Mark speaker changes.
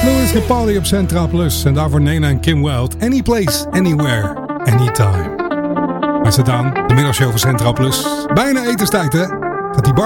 Speaker 1: Louis Capaldi op Centraal Plus. En daarvoor Nena en Kim Wilde. Any place, anywhere, anytime. Wij staan aan de middagshow van Centraal Plus. Bijna etenstijd, hè? Gaat die bar